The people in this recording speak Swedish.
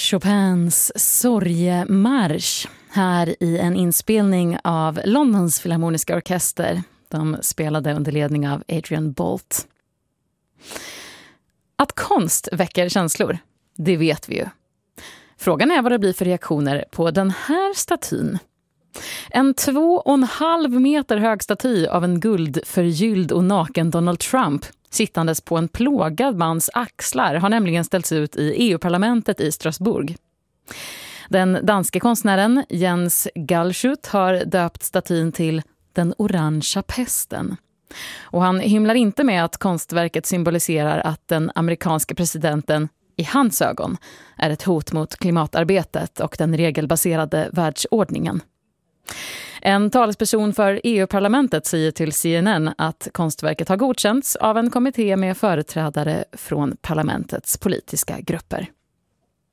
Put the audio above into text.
Chopins sorgemarsch här i en inspelning av Londons Filharmoniska orkester. De spelade under ledning av Adrian Bolt. Att konst väcker känslor, det vet vi ju. Frågan är vad det blir för reaktioner på den här statyn. En 2,5 meter hög staty av en guldförgylld och naken Donald Trump sittandes på en plågad mans axlar har nämligen ställts ut i EU-parlamentet i Strasbourg. Den danske konstnären Jens Galschiot har döpt statyn till den orangea pesten. Och han hymlar inte med att konstverket symboliserar att den amerikanske presidenten i hans ögon är ett hot mot klimatarbetet och den regelbaserade världsordningen. En talesperson för EU-parlamentet säger till CNN att konstverket har godkänts av en kommitté med företrädare från parlamentets politiska grupper.